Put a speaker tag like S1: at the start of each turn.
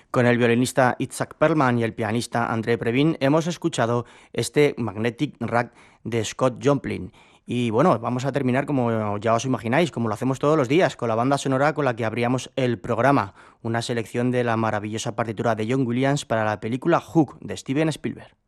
S1: Con el violinista Itzhak Perlman y el pianista André Previn hemos escuchado este Magnetic Rack de Scott Joplin. Y bueno, vamos a terminar como ya os imagináis, como lo hacemos todos los días, con la banda sonora con la que abríamos el programa, una selección de la maravillosa partitura de John Williams para la película Hook de Steven Spielberg.